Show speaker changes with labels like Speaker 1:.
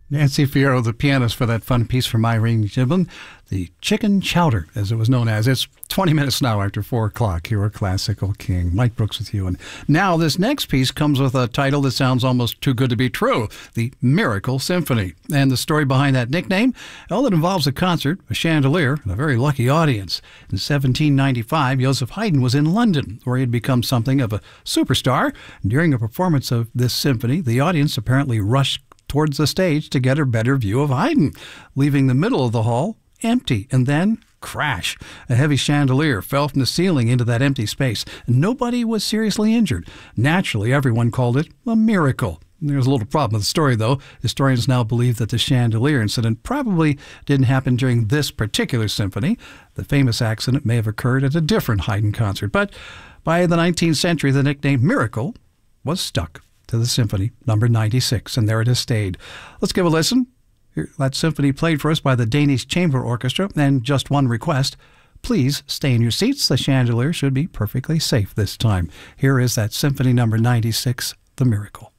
Speaker 1: Nancy Fierro, the pianist, for that fun piece from Irene Gibbon, the Chicken Chowder, as it was known as. It's 20 minutes now after 4 o'clock. You're a classical king. Mike Brooks with you. And now this next piece comes with a title that sounds almost too good to be true, the Miracle Symphony. And the story behind that nickname, well, it involves a concert, a chandelier, and a very lucky audience. In 1795, Joseph Haydn was in London, where he had become something of a superstar. During a performance of this symphony, the audience apparently rushed towards the stage to get a better view of Haydn, leaving the middle of the hall empty. And then, crash! A heavy chandelier fell from the ceiling into that empty space, and nobody was seriously injured. Naturally, everyone called it a miracle. There's a little problem with the story, though. Historians now believe that the chandelier incident probably didn't happen during this particular symphony. The famous accident may have occurred at a different Haydn concert. But by the 19th century, the nickname Miracle was stuck to the Symphony number 96, and there it has stayed. Let's give a listen. That symphony played for us by the Danish Chamber Orchestra, and just one request. Please stay in your seats. The chandelier should be perfectly safe this time. Here is that Symphony number 96, The Miracle.